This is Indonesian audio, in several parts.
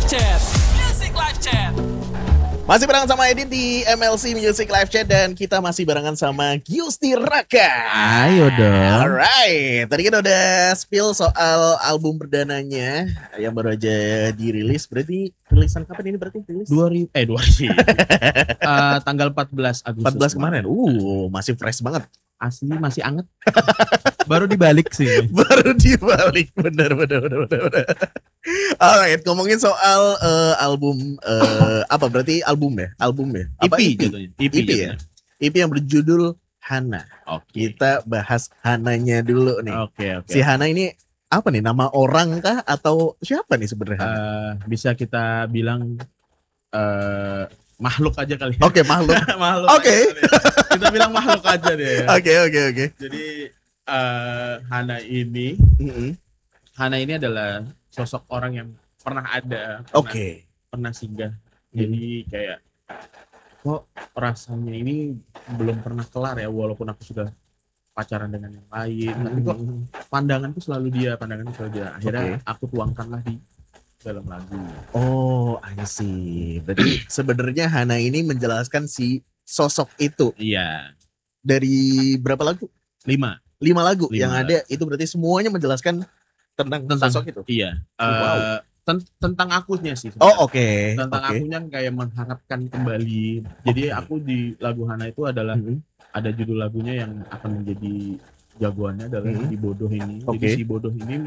Chat. Music Live Chat. Masih barengan sama Edit di MLC Music Live Chat dan kita masih barengan sama Giusti Raka. Ayo dong. Alright, tadi kita udah spill soal album perdananya yang baru aja dirilis. Berarti rilisan kapan ini berarti rilis? 2000 tanggal 14 Agustus 14 kemarin. Masih fresh banget. Asli masih anget. Baru dibalik sih. Baru dibalik, bener. Alright, ngomongin soal album apa berarti album ya? Apa EP jatuhnya. EP ya? EP yang berjudul Hana. Oke. Kita bahas Hananya dulu nih. Oke. Si Hana ini apa nih? Nama orang kah atau siapa nih sebenarnya? Bisa kita bilang makhluk aja kali. Oke, makhluk. Makhluk. Oke. aja kali ya. Kita bilang makhluk aja deh. Ya. Oke. Jadi Hana ini Mm-mm. adalah sosok orang yang pernah ada, Oke. pernah singgah. Jadi kayak kok rasanya ini belum pernah kelar ya, walaupun aku sudah pacaran dengan yang lain, tapi kok pandanganku selalu dia. Akhirnya aku tuangkanlah di dalam lagu. Oh, I see. Berarti sebenarnya Hana ini menjelaskan si sosok itu Iya, dari berapa lagu? 5. 5 lagu 5 yang ada itu berarti semuanya menjelaskan tentang sosok itu. Iya. Wow. Tentang akunya sih. Oh, oke. Tentang akunya kayak mengharapkan kembali. Jadi aku di lagu Hana itu adalah ada judul lagunya yang akan menjadi jagoannya adalah Si Bodoh ini. Jadi Si Bodoh ini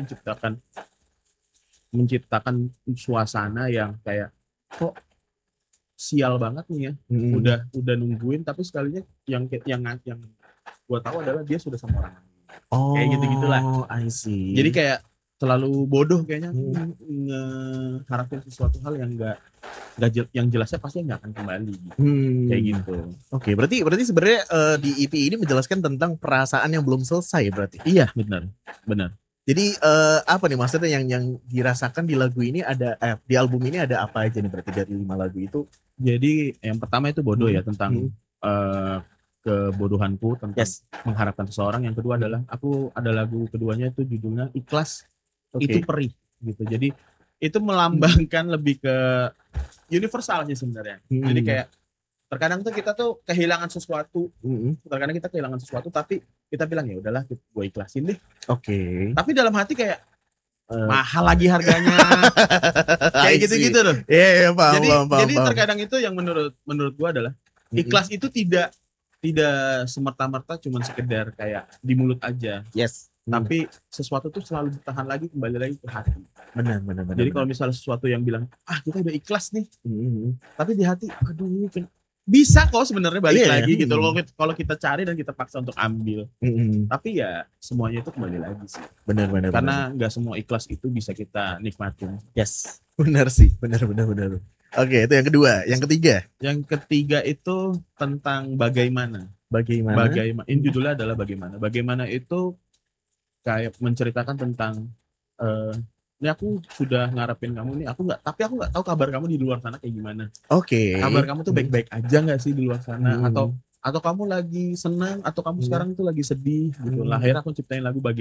menciptakan suasana yang kayak kok sial banget nih ya. Udah nungguin tapi sekalinya yang gua tahu adalah dia sudah sama orang lain. Oh, Kayak gitu-gitulah. I see. Jadi kayak terlalu bodoh kayaknya ngeharapin sesuatu hal yang yang jelasnya pasti nggak akan kembali gitu. Kayak gitu. Oke, berarti sebenarnya di EP ini menjelaskan tentang perasaan yang belum selesai berarti. Iya, benar. Jadi apa nih maksudnya yang dirasakan di lagu ini ada di album ini ada apa aja nih berarti dari 5 lagu itu? Jadi yang pertama itu bodoh ya, tentang kebodohanku tentang mengharapkan seseorang. Yang kedua adalah aku ada lagu keduanya itu judulnya Ikhlas. Itu perih gitu. Jadi itu melambangkan lebih ke universal sih sebenarnya. Jadi kayak terkadang tuh kita tuh kehilangan sesuatu. Terkadang kita kehilangan sesuatu tapi kita bilang ya udahlah gue ikhlasin deh. Oke. Tapi dalam hati kayak mahal lagi harganya. Kayak gitu-gitu loh. Iya, paham. Jadi terkadang itu yang menurut gue adalah ikhlas itu tidak semerta-merta cuma sekedar kayak di mulut aja. Yes. Tapi sesuatu tuh selalu bertahan lagi, kembali lagi ke hati. Benar. Jadi kalau misalnya sesuatu yang bilang kita udah ikhlas nih, tapi di hati aduh ini bisa kok sebenarnya balik lagi gitu loh kalau kita cari dan kita paksa untuk ambil. Tapi ya semuanya itu kembali lagi sih. Benar. Karena nggak semua ikhlas itu bisa kita nikmatin. Yes. Benar sih. Benar. Oke, itu yang kedua. Yang ketiga? Yang ketiga itu tentang bagaimana. Ini judulnya adalah bagaimana. Bagaimana itu kayak menceritakan tentang ini aku sudah ngarepin kamu nih, tapi aku nggak tahu kabar kamu di luar sana kayak gimana. Oke. Kabar kamu tuh baik-baik aja nggak sih di luar sana, atau kamu lagi senang, atau kamu sekarang tuh lagi sedih gitu. Lah akhirnya aku ciptain lagu